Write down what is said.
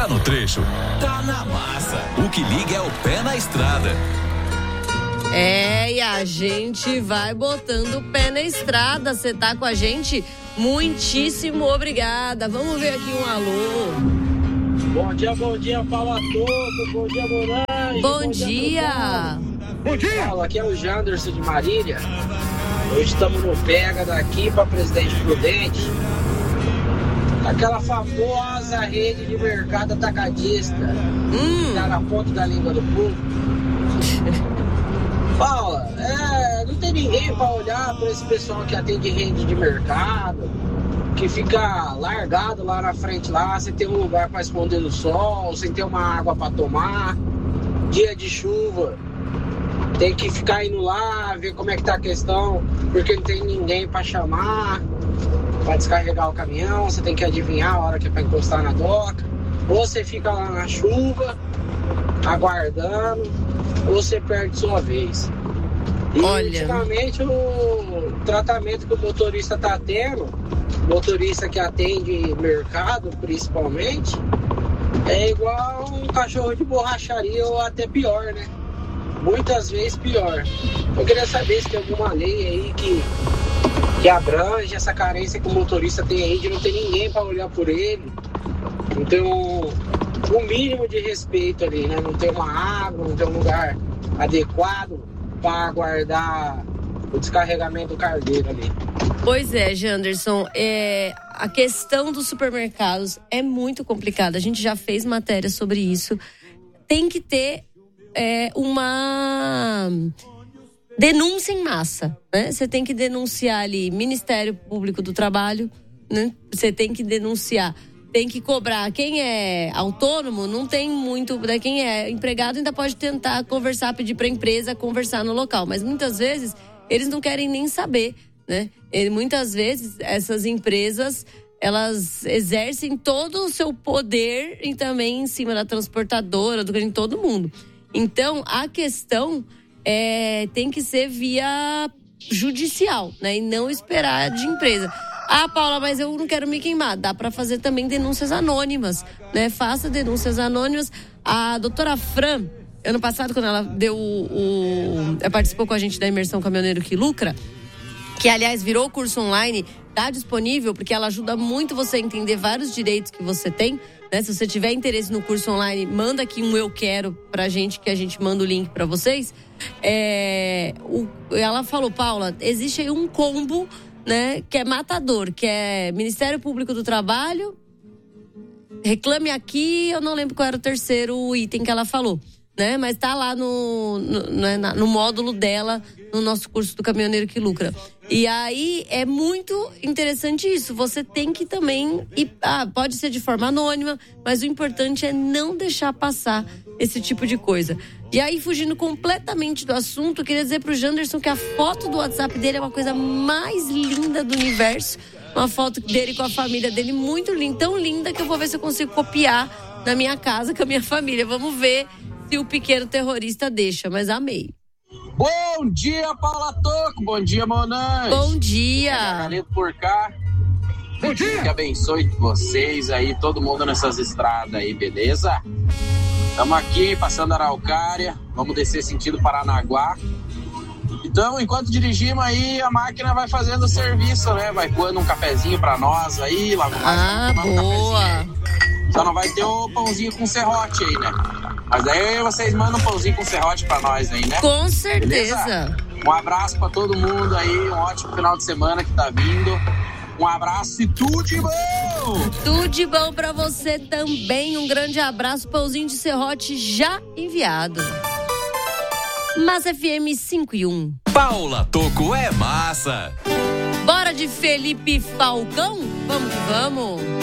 Tá no trecho, tá na massa. O que liga é o pé na estrada. E a gente vai botando o pé na estrada. Você tá com a gente? Muitíssimo obrigada. Vamos ver aqui um alô. Bom dia, fala todo. Bom dia, Morange. Bom dia. Bom dia. Fala, aqui é o Janderson de Marília. Hoje estamos no Pega daqui para Presidente Prudente. Aquela famosa rede de mercado atacadista. Tá na ponta da língua do povo. Paula, não tem ninguém para olhar para esse pessoal que atende rede de mercado, que fica largado lá na frente, lá, sem ter um lugar para esconder do sol, sem ter uma água para tomar, dia de chuva, tem que ficar indo lá, ver como é que tá a questão, porque não tem ninguém para chamar, para descarregar o caminhão, você tem que adivinhar a hora que é para encostar na doca, ou você fica lá na chuva, aguardando, ou você perde sua vez. E ultimamente o tratamento que o motorista está tendo, motorista que atende mercado principalmente, é igual um cachorro de borracharia ou até pior, né? Muitas vezes pior. Eu queria saber se tem alguma lei aí que abrange essa carência que o motorista tem aí, de não ter ninguém para olhar por ele. Não tem um mínimo de respeito ali, né? Não tem uma água, não tem um lugar adequado para aguardar o descarregamento do cargueiro ali. Pois é, Janderson, a questão dos supermercados é muito complicada. A gente já fez matéria sobre isso. Tem que ter uma denúncia em massa, né? Você tem que denunciar ali Ministério Público do Trabalho, né? Você tem que denunciar, tem que cobrar. Quem é autônomo não tem muito, quem é empregado ainda pode tentar conversar, pedir para a empresa conversar no local, mas muitas vezes eles não querem nem saber, né? Muitas vezes essas empresas, elas exercem todo o seu poder e também em cima da transportadora, de todo mundo. Então, a questão tem que ser via judicial, né? E não esperar de empresa. Ah, Paula, mas eu não quero me queimar. Dá para fazer também denúncias anônimas, né? Faça denúncias anônimas. A doutora Fran, ano passado, quando ela deu participou com a gente da imersão Caminhoneiro que Lucra, que aliás virou curso online, tá disponível, porque ela ajuda muito você a entender vários direitos que você tem, né? Se você tiver interesse no curso online, manda aqui um eu quero pra gente, que a gente manda o link pra vocês. Ela falou, Paula, existe aí um combo, né, que é matador, que é Ministério Público do Trabalho, Reclame Aqui, eu não lembro qual era o terceiro item que ela falou, né, mas tá lá no módulo dela, no nosso curso do Caminhoneiro que Lucra. E aí é muito interessante isso, você tem que também pode ser de forma anônima, mas o importante é não deixar passar esse tipo de coisa. E aí, fugindo completamente do assunto, eu queria dizer pro Janderson que a foto do WhatsApp dele é uma coisa mais linda do universo. Uma foto dele com a família dele, muito linda, tão linda que eu vou ver se eu consigo copiar na minha casa com a minha família. Vamos ver se o pequeno terrorista deixa, mas amei. Bom dia, Paula Toco. Bom dia, Monange. Bom dia. Valeu por cá. Bom dia. Que abençoe vocês aí, todo mundo nessas estradas aí, beleza? Estamos aqui, passando a Araucária, vamos descer sentido Paranaguá. Então, enquanto dirigimos aí, a máquina vai fazendo o serviço, né? Vai coando um cafezinho pra nós aí, lá mais. Boa! Só não vai ter o pãozinho com serrote aí, né? Mas daí vocês mandam um pãozinho com serrote pra nós aí, né? Com certeza! Beleza? Um abraço pra todo mundo aí, um ótimo final de semana que tá vindo. Um abraço e tudo de bom! Tudo de bom pra você também. Um grande abraço, pãozinho de serrote já enviado. Massa FM 5:1. Paula Toco é massa. Bora de Felipe Falcão? Vamos que vamos.